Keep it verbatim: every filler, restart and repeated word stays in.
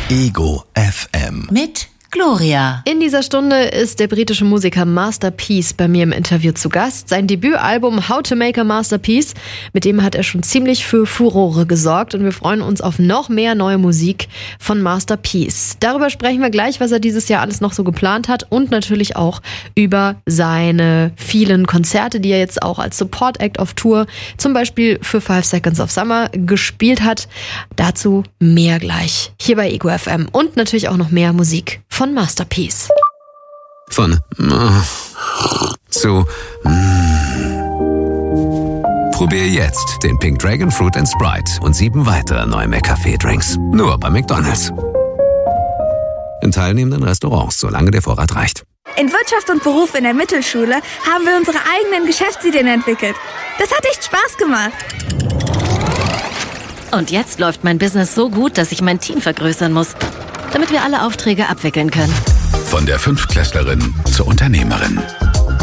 Ego F M. Mit Gloria. In dieser Stunde ist der britische Musiker Master P bei mir im Interview zu Gast. Sein Debütalbum How to Make a Masterpiece, mit dem hat er schon ziemlich für Furore gesorgt und wir freuen uns auf noch mehr neue Musik von Master P. Darüber sprechen wir gleich, was er dieses Jahr alles noch so geplant hat und natürlich auch über seine vielen Konzerte, die er jetzt auch als Support Act auf Tour, zum Beispiel für Five Seconds of Summer, gespielt hat. Dazu mehr gleich hier bei Ego F M und natürlich auch noch mehr Musik von Master P. Von mm, zu mm. Probier jetzt den Pink Dragon Fruit and Sprite und sieben weitere neue McCafé-Drinks. Nur bei McDonald's. In teilnehmenden Restaurants, solange der Vorrat reicht. In Wirtschaft und Beruf in der Mittelschule haben wir unsere eigenen Geschäftsideen entwickelt. Das hat echt Spaß gemacht. Und jetzt läuft mein Business so gut, dass ich mein Team vergrößern muss, damit wir alle Aufträge abwickeln können. Von der Fünftklässlerin zur Unternehmerin.